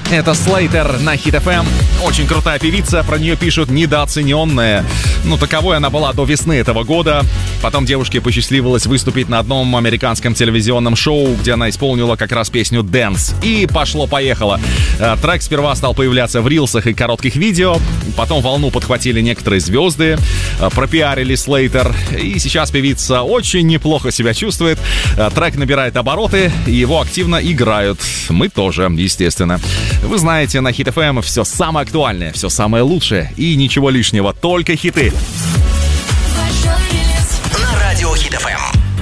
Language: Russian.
Это Slater на Hit FM. Очень крутая певица, про нее пишут недооцененная. Таковой она была до весны этого года. Потом девушке посчастливилось выступить на одном американском телевизионном шоу, где она исполнила как раз песню «Dance». И пошло-поехало. Трек сперва стал появляться в рилсах и коротких видео. Потом волну подхватили некоторые звезды, пропиарили Slater. И сейчас певица очень неплохо себя чувствует. Трек набирает обороты, и его активно играют. Мы тоже, естественно. Вы знаете, на Hit FM все самое актуальное, все самое лучшее и ничего лишнего, только хиты. На радио Hit FM.